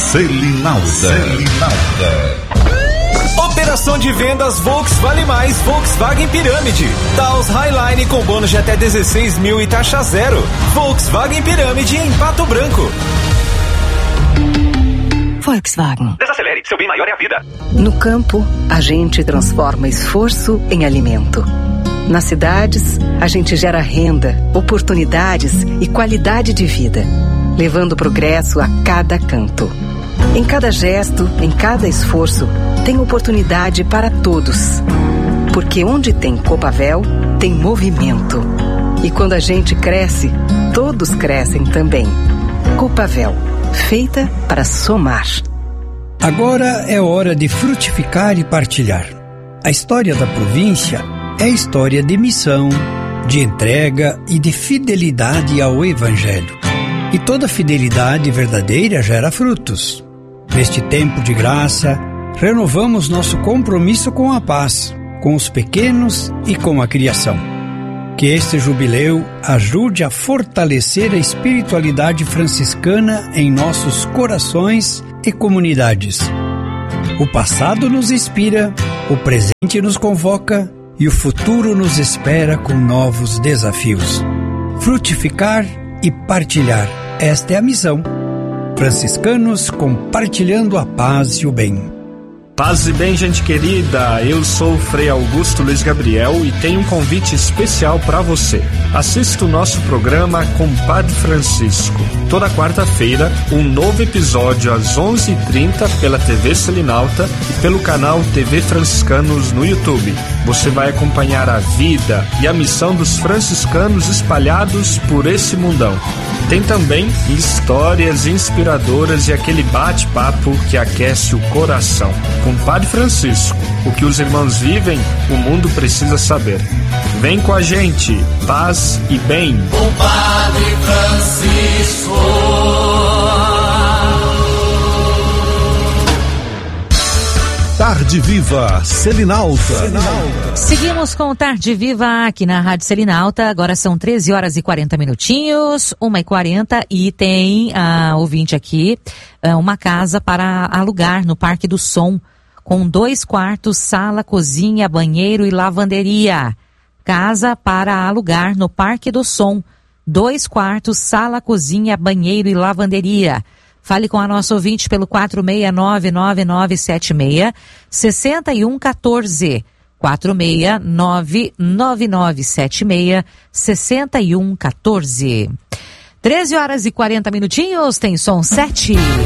Selinalta. Operação de vendas Volks Vale Mais Volkswagen Pirâmide. Taos Highline com bônus de até 16 mil e taxa zero. Volkswagen Pirâmide em Pato Branco. Volkswagen. Desacelere, seu bem maior é a vida. No campo, a gente transforma esforço em alimento. Nas cidades, a gente gera renda, oportunidades e qualidade de vida, levando progresso a cada canto. Em cada gesto, em cada esforço, tem oportunidade para todos. Porque onde tem Copavel, tem movimento. E quando a gente cresce, todos crescem também. Copavel, feita para somar. Agora é hora de frutificar e partilhar. A história da província é a história de missão, de entrega e de fidelidade ao Evangelho. E toda fidelidade verdadeira gera frutos. Neste tempo de graça, renovamos nosso compromisso com a paz, com os pequenos e com a criação. Que este jubileu ajude a fortalecer a espiritualidade franciscana em nossos corações e comunidades. O passado nos inspira, o presente nos convoca e o futuro nos espera com novos desafios. Frutificar e partilhar, esta é a missão. Franciscanos compartilhando a paz e o bem. Paz e bem, gente querida, eu sou o Frei Augusto Luiz Gabriel e tenho um convite especial para você. Assista o nosso programa Compadre Francisco. Toda quarta-feira, um novo episódio às 11h30 pela TV Selinalta e pelo canal TV Franciscanos no YouTube. Você vai acompanhar a vida e a missão dos franciscanos espalhados por esse mundão. Tem também histórias inspiradoras e aquele bate-papo que aquece o coração. Compadre Francisco, o que os irmãos vivem, o mundo precisa saber. Vem com a gente, paz e bem. Compadre Francisco. Tarde Viva Selinalta. Seguimos com Tarde Viva aqui na Rádio Selinalta. Agora são 13 horas e 40 minutinhos, 1h40, e tem ouvinte aqui uma casa para alugar no Parque do Som, com 2 quartos, sala, cozinha, banheiro e lavanderia. Casa para alugar no Parque do Som, 2 quartos, sala, cozinha, banheiro e lavanderia. Fale com a nossa ouvinte pelo 4699976-6114. 4699976-6114. 13 horas e 40 minutinhos, tem som 7.